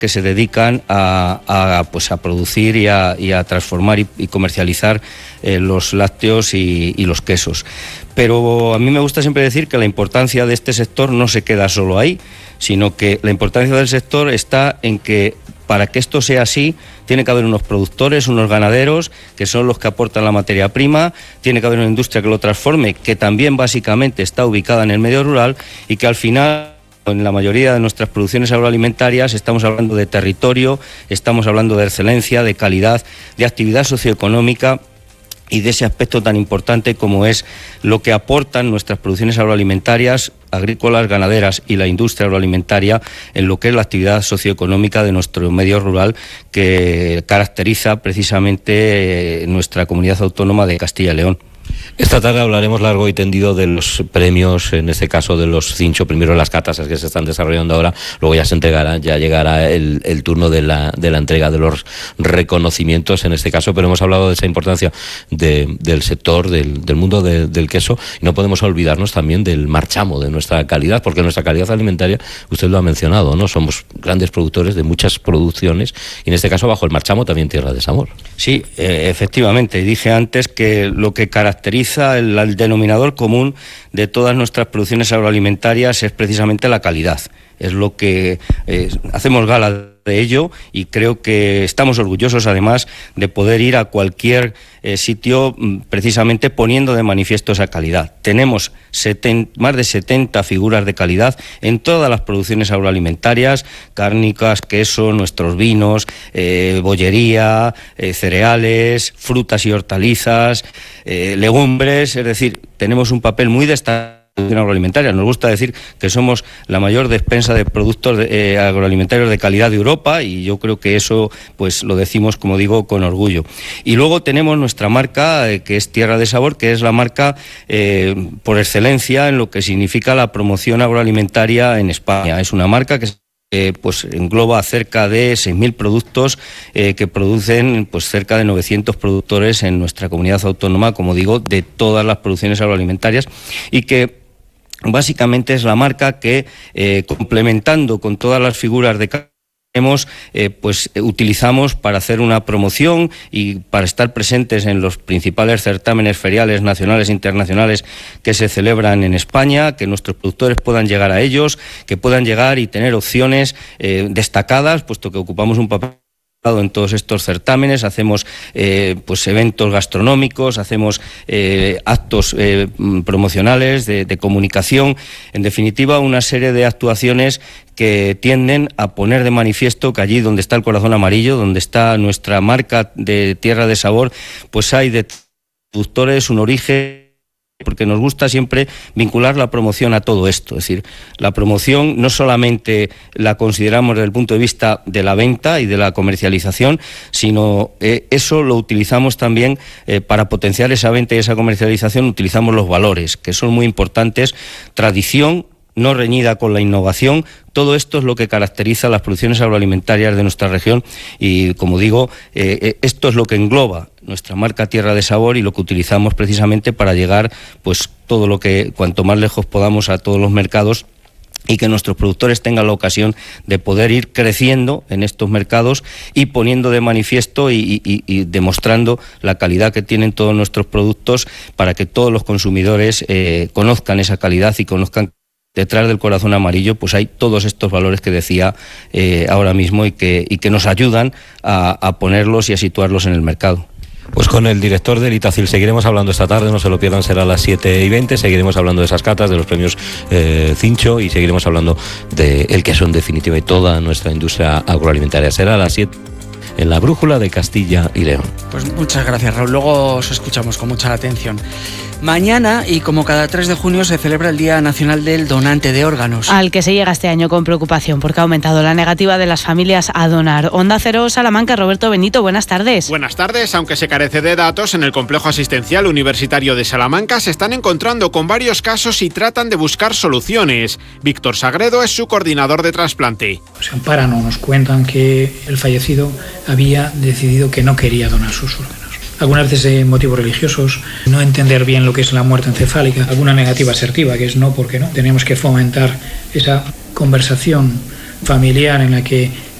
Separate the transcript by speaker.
Speaker 1: que se dedican a producir y a transformar y comercializar los lácteos y los quesos. Pero a mí me gusta siempre decir que la importancia de este sector no se queda solo ahí, sino que la importancia del sector está en que para que esto sea así, tiene que haber unos productores, unos ganaderos, que son los que aportan la materia prima, tiene que haber una industria que lo transforme, que también básicamente está ubicada en el medio rural y que al final, en la mayoría de nuestras producciones agroalimentarias, estamos hablando de territorio, estamos hablando de excelencia, de calidad, de actividad socioeconómica y de ese aspecto tan importante como es lo que aportan nuestras producciones agroalimentarias, agrícolas, ganaderas y la industria agroalimentaria en lo que es la actividad socioeconómica de nuestro medio rural, que caracteriza precisamente nuestra comunidad autónoma de Castilla y León.
Speaker 2: Esta tarde hablaremos largo y tendido de los premios, en este caso de los Cincho, primero las catas que se están desarrollando ahora, luego ya se entregará, ya llegará el turno de la entrega de los reconocimientos en este caso, pero hemos hablado de esa importancia del sector, del mundo del queso, y no podemos olvidarnos también del marchamo, de nuestra calidad, porque nuestra calidad alimentaria, usted lo ha mencionado, ¿no? Somos grandes productores de muchas producciones, y en este caso bajo el marchamo también Tierra de Sabor.
Speaker 1: Sí, efectivamente, dije antes que lo que caracteriza el denominador común de todas nuestras producciones agroalimentarias es precisamente la calidad. Es lo que hacemos gala de ello y creo que estamos orgullosos además de poder ir a cualquier sitio precisamente poniendo de manifiesto esa calidad. Tenemos más de 70 figuras de calidad en todas las producciones agroalimentarias, cárnicas, queso, nuestros vinos, bollería, cereales, frutas y hortalizas, legumbres, es decir, tenemos un papel muy destacado agroalimentaria. Nos gusta decir que somos la mayor despensa de productos agroalimentarios de calidad de Europa y yo creo que eso pues lo decimos, como digo, con orgullo. Y luego tenemos nuestra marca que es Tierra de Sabor, que es la marca por excelencia en lo que significa la promoción agroalimentaria en España. Es una marca que pues engloba cerca de 6.000 productos que producen pues cerca de 900 productores en nuestra comunidad autónoma, como digo, de todas las producciones agroalimentarias, y que básicamente es la marca que, complementando con todas las figuras de utilizamos para hacer una promoción y para estar presentes en los principales certámenes feriales nacionales e internacionales que se celebran en España, que nuestros productores puedan llegar a ellos, que puedan llegar y tener opciones destacadas, puesto que ocupamos un papel en todos estos certámenes, hacemos eventos gastronómicos, hacemos actos promocionales de comunicación, en definitiva una serie de actuaciones que tienden a poner de manifiesto que allí donde está el corazón amarillo, donde está nuestra marca de Tierra de Sabor, pues hay de productores un origen, porque nos gusta siempre vincular la promoción a todo esto. Es decir, la promoción no solamente la consideramos desde el punto de vista de la venta y de la comercialización, sino eso lo utilizamos también para potenciar esa venta y esa comercialización, utilizamos los valores, que son muy importantes, tradición no reñida con la innovación. Todo esto es lo que caracteriza las producciones agroalimentarias de nuestra región y, como digo, esto es lo que engloba nuestra marca Tierra de Sabor y lo que utilizamos precisamente para llegar, pues todo lo que, cuanto más lejos podamos, a todos los mercados, y que nuestros productores tengan la ocasión de poder ir creciendo en estos mercados y poniendo de manifiesto y demostrando la calidad que tienen todos nuestros productos para que todos los consumidores conozcan esa calidad y conozcan detrás del corazón amarillo pues hay todos estos valores que decía ahora mismo y que nos ayudan a ponerlos y a situarlos en el mercado.
Speaker 2: Pues con el director del Itacil seguiremos hablando esta tarde, no se lo pierdan, será a las 7:20, seguiremos hablando de esas catas, de los premios Cincho y seguiremos hablando del queso en definitiva y toda nuestra industria agroalimentaria. Será a las 7 en la Brújula de Castilla y León.
Speaker 3: Pues muchas gracias, Raúl, luego os escuchamos con mucha atención. Mañana, y como cada 3 de junio, se celebra el Día Nacional del Donante de Órganos.
Speaker 4: Al que se llega este año con preocupación porque ha aumentado la negativa de las familias a donar. Onda Cero Salamanca, Roberto Benito, buenas tardes.
Speaker 5: Buenas tardes. Aunque se carece de datos, en el Complejo Asistencial Universitario de Salamanca se están encontrando con varios casos y tratan de buscar soluciones. Víctor Sagredo es su coordinador de trasplante.
Speaker 6: Se amparan o nos cuentan que el fallecido había decidido que no quería donar sus órganos. Algunas veces motivos religiosos, no entender bien lo que es la muerte encefálica, alguna negativa asertiva, que es no porque no. Tenemos que fomentar esa conversación familiar en la que